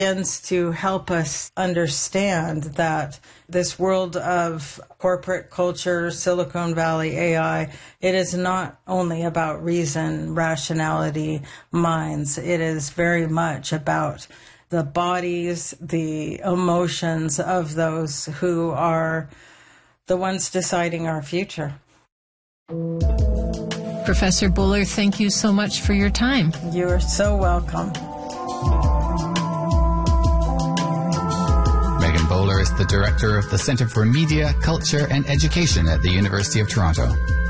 begins to help us understand that this world of corporate culture, Silicon Valley, AI, it is not only about reason, rationality, minds. It is very much about the bodies, the emotions of those who are the ones deciding our future. Professor Buller, thank you so much for your time. You are so welcome. Megan Bowler is the director of the Centre for Media, Culture and Education at the University of Toronto.